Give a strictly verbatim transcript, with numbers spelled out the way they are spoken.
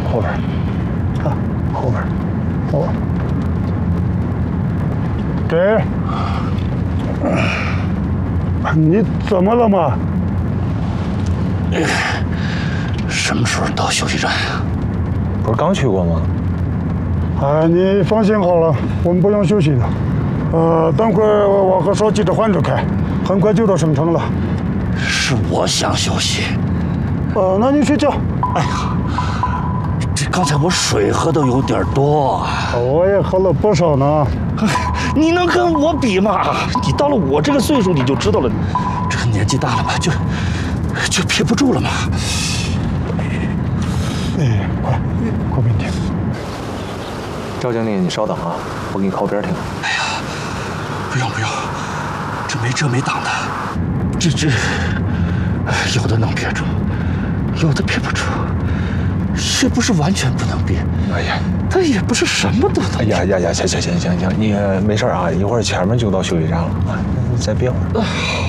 后边，啊，后边，哦，对，你怎么了嘛？ 什么时候到休息站呀？ 不是刚去过吗？ 哎，你放心好了，我们不用休息的。呃，等会儿我和手机的患者开，很快就到省城了。 是我想休息。 呃，那你睡觉。 哎呀，这刚才我水喝的有点多， 我也喝了不少呢。 你能跟我比吗？你到了我这个岁数，你就知道了，这个年纪大了吧，就就憋不住了嘛。 哎，快，快边停。 赵经理，你稍等啊，我给你靠边停。 哎呀，不用不用，这没遮没挡的，这这有的能憋住，有的憋不住，也不是完全不能憋。 哎呀， 他也不是什么都能。 哎呀呀呀，行行行行行，你没事啊，一会儿前面就到休息站了啊，再憋会儿。